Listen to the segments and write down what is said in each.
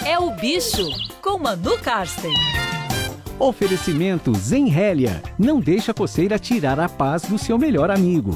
É o Bicho, com Manu Karsten. Oferecimento Zenrélia. Não deixa a coceira tirar a paz do seu melhor amigo.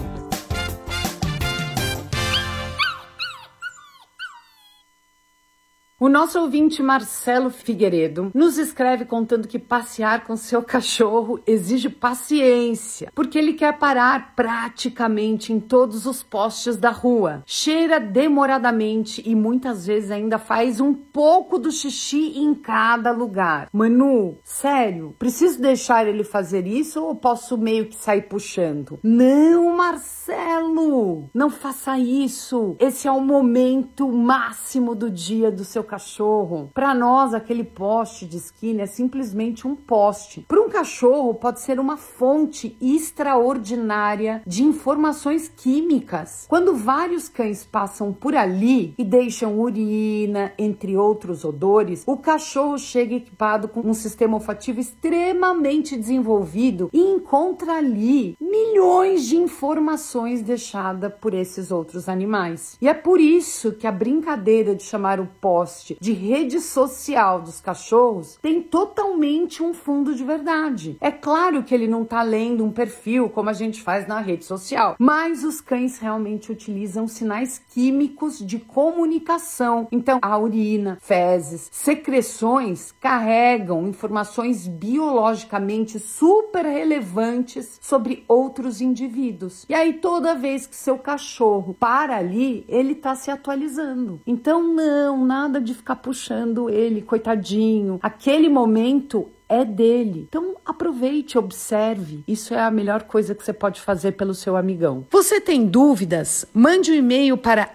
O nosso ouvinte Marcelo Figueiredo nos escreve contando que passear com seu cachorro exige paciência, porque ele quer parar praticamente em todos os postes da rua. Cheira demoradamente e muitas vezes ainda faz um pouco do xixi em cada lugar. Manu, sério, preciso deixar ele fazer isso ou posso meio que sair puxando? Não, Marcelo, não faça isso. Esse é o momento máximo do dia do seu cachorro. Para nós, aquele poste de esquina é simplesmente um poste. Para um cachorro, pode ser uma fonte extraordinária de informações químicas. Quando vários cães passam por ali e deixam urina, entre outros odores, o cachorro chega equipado com um sistema olfativo extremamente desenvolvido e encontra ali milhões de informações deixadas por esses outros animais. E é por isso que a brincadeira de chamar o poste de rede social dos cachorros tem totalmente um fundo de verdade. É claro que ele não está lendo um perfil como a gente faz na rede social, mas os cães realmente utilizam sinais químicos de comunicação. Então, a urina, fezes, secreções carregam informações biologicamente super relevantes sobre outros indivíduos. E aí, toda vez que seu cachorro para ali, ele está se atualizando. Então, não, nada de ficar puxando ele, coitadinho. Aquele momento é dele. Então aproveite, observe. Isso é a melhor coisa que você pode fazer pelo seu amigão. Você tem dúvidas? Mande um e-mail para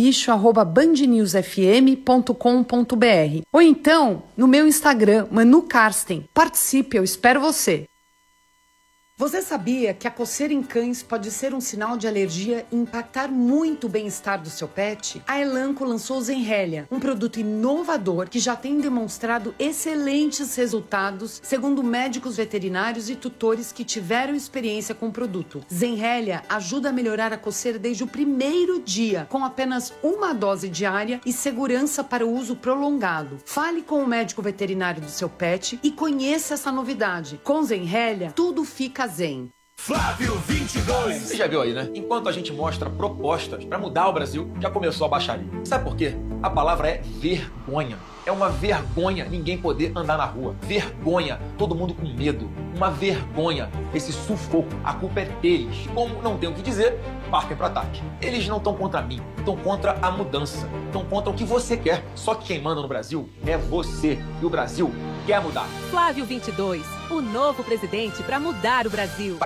elbicho@bandnewsfm.com.br ou então no meu Instagram, Manu Karsten. Participe, eu espero você. Você sabia que a coceira em cães pode ser um sinal de alergia e impactar muito o bem-estar do seu pet? A Elanco lançou o Zenrélia, um produto inovador que já tem demonstrado excelentes resultados, segundo médicos veterinários e tutores que tiveram experiência com o produto. Zenrélia ajuda a melhorar a coceira desde o primeiro dia, com apenas uma dose diária e segurança para o uso prolongado. Fale com o médico veterinário do seu pet e conheça essa novidade. Com Zenrélia, tudo fica zen. Flávio 22. Você já viu aí, né? Enquanto a gente mostra propostas para mudar o Brasil, já começou a baixaria. Sabe por quê? A palavra é vergonha. É uma vergonha ninguém poder andar na rua. Vergonha, todo mundo com medo. Uma vergonha, esse sufoco. A culpa é deles. Como não tem o que dizer, partem para ataque. Eles não estão contra mim, estão contra a mudança. Estão contra o que você quer. Só que quem manda no Brasil é você. E o Brasil quer mudar. Flávio 22, o novo presidente para mudar o Brasil.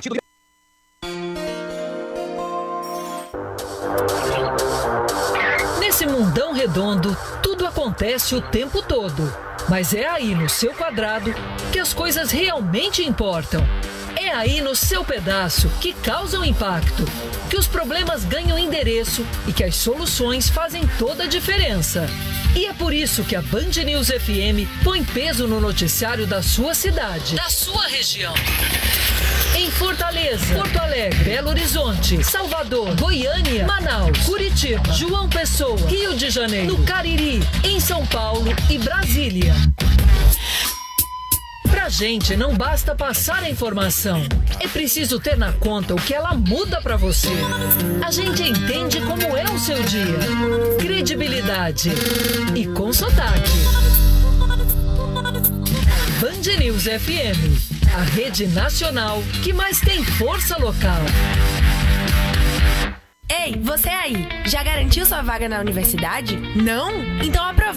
Nesse mundão redondo, tudo acontece o tempo todo. Mas é aí no seu quadrado que as coisas realmente importam. É aí no seu pedaço que causam impacto, que os problemas ganham endereço e que as soluções fazem toda a diferença. E é por isso que a Band News FM põe peso no noticiário da sua cidade, da sua região. Em Fortaleza, Porto Alegre, Belo Horizonte, Salvador, Goiânia, Manaus, Curitiba, João Pessoa, Rio de Janeiro, no Cariri, em São Paulo e Brasília. Pra gente não basta passar a informação, é preciso ter na conta o que ela muda pra você. A gente entende como é o seu dia. Credibilidade e com sotaque. Band News FM, a rede nacional que mais tem força local. Ei, você aí, já garantiu sua vaga na universidade? Não? Então aproveita.